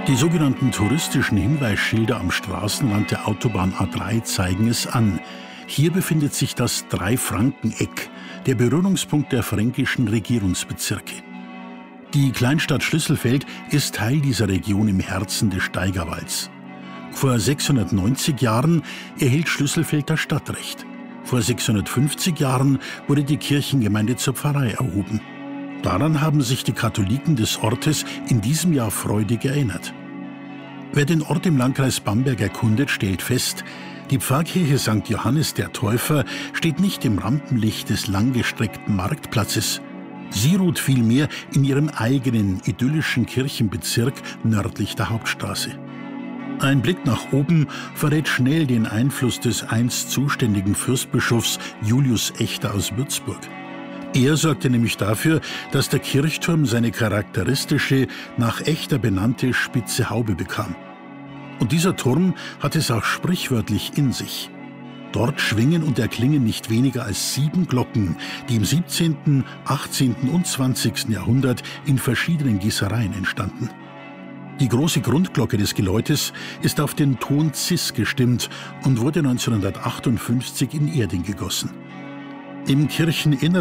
Die sogenannten touristischen Hinweisschilder am Straßenrand der Autobahn A3 zeigen es an. Hier befindet sich das Drei-Franken-Eck, der Berührungspunkt der fränkischen Regierungsbezirke. Die Kleinstadt Schlüsselfeld ist Teil dieser Region im Herzen des Steigerwalds. Vor 690 Jahren erhielt Schlüsselfeld das Stadtrecht. Vor 650 Jahren wurde die Kirchengemeinde zur Pfarrei erhoben. Daran haben sich die Katholiken des Ortes in diesem Jahr freudig erinnert. Wer den Ort im Landkreis Bamberg erkundet, stellt fest, die Pfarrkirche St. Johannes der Täufer steht nicht im Rampenlicht des langgestreckten Marktplatzes. Sie ruht vielmehr in ihrem eigenen idyllischen Kirchenbezirk nördlich der Hauptstraße. Ein Blick nach oben verrät schnell den Einfluss des einst zuständigen Fürstbischofs Julius Echter aus Würzburg. Er sorgte nämlich dafür, dass der Kirchturm seine charakteristische, nach Echter benannte spitze Haube bekam. Und dieser Turm hat es auch sprichwörtlich in sich. Dort schwingen und erklingen nicht weniger als 7 Glocken, die im 17., 18. und 20. Jahrhundert in verschiedenen Gießereien entstanden. Die große Grundglocke des Geläutes ist auf den Ton Cis gestimmt und wurde 1958 in Erding gegossen. Im Kircheninneren